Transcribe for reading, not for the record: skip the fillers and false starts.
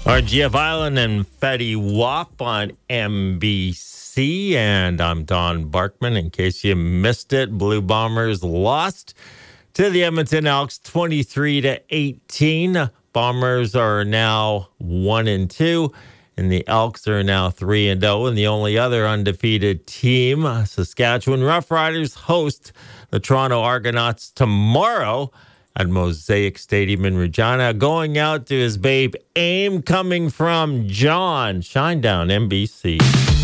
RGF Island and Fetty Wap on NBC. And I'm Don Barkman. In case you missed it, Blue Bombers lost to the Edmonton Elks 23-18. Bombers are now 1-2, and the Elks are now 3-0. And the only other undefeated team, Saskatchewan Roughriders, host the Toronto Argonauts tomorrow at Mosaic Stadium in Regina. Going out to his babe, AIM, coming from John Shinedown, NBC.